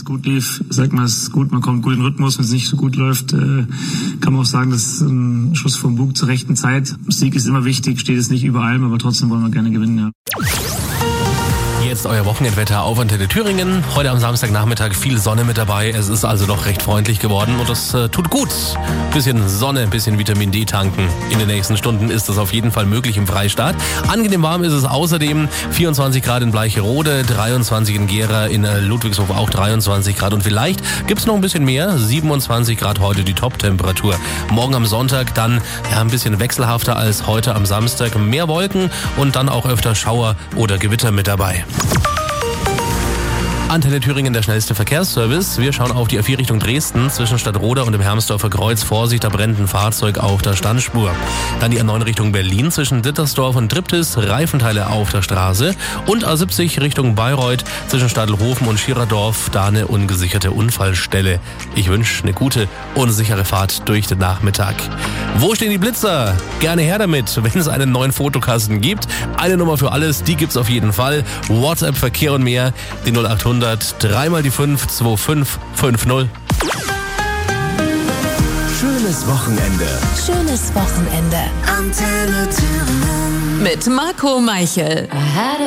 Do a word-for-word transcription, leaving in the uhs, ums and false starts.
es gut lief, sagt man, es ist gut, man kommt gut in den Rhythmus. Wenn es nicht so gut läuft, äh, kann man auch sagen, das ist ein Schuss vom Bug zur rechten Zeit. Sieg ist immer wichtig, steht es nicht über allem, aber trotzdem wollen wir gerne gewinnen, ja. Jetzt euer Wochenendwetter auf Antenne Thüringen. Heute am Samstagnachmittag viel Sonne mit dabei. Es ist also doch recht freundlich geworden und das äh, tut gut. Bisschen Sonne, bisschen Vitamin D tanken. In den nächsten Stunden ist das auf jeden Fall möglich im Freistaat. Angenehm warm ist es außerdem. vierundzwanzig Grad in Bleicherode, dreiundzwanzig in Gera, in äh, Ludwigshof auch dreiundzwanzig Grad. Und vielleicht gibt's noch ein bisschen mehr. siebenundzwanzig Grad heute die Top-Temperatur. Morgen am Sonntag dann ja ein bisschen wechselhafter als heute am Samstag. Mehr Wolken und dann auch öfter Schauer oder Gewitter mit dabei. Antenne Thüringen, der schnellste Verkehrsservice. Wir schauen auf die A vier Richtung Dresden zwischen Stadtroda und dem Hermsdorfer Kreuz. Vorsicht, da brennt ein Fahrzeug auf der Standspur. Dann die A neun Richtung Berlin zwischen Dittersdorf und Triptis, Reifenteile auf der Straße. Und A siebzig Richtung Bayreuth zwischen Stadelhofen und Schirerdorf, da eine ungesicherte Unfallstelle. Ich wünsche eine gute und sichere Fahrt durch den Nachmittag. Wo stehen die Blitzer? Gerne her damit, wenn es einen neuen Fotokasten gibt. Eine Nummer für alles, die gibt's auf jeden Fall. WhatsApp, Verkehr und mehr, die null acht hundert dreimal die fünf zwei fünf fünf null. Schönes Wochenende. Schönes Wochenende. Antenne Thüringen. Mit Marco Meichel.